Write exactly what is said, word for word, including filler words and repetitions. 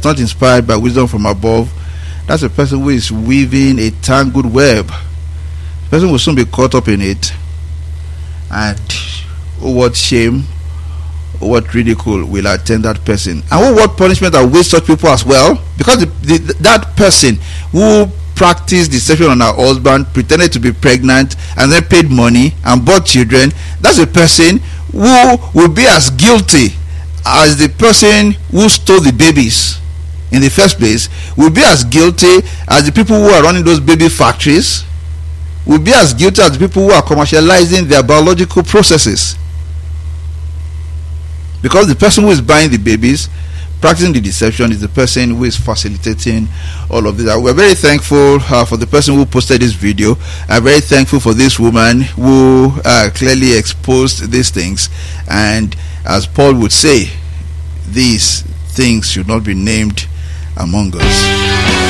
it's not inspired by wisdom from above, that's a person who is weaving a tangled web. The person will soon be caught up in it, and oh, what shame, oh, what ridicule will attend that person, and oh, what punishment awaits such people as well, because the, the, that person who practiced deception on her husband, pretended to be pregnant, and then paid money and bought children, that's a person who will be as guilty as the person who stole the babies in the first place, will be as guilty as the people who are running those baby factories, will be as guilty as the people who are commercializing their biological processes. Because the person who is buying the babies, practicing the deception, is the person who is facilitating all of this. We're very thankful uh, for the person who posted this video. I'm very thankful for this woman who uh, clearly exposed these things. And as Paul would say, these things should not be named among us.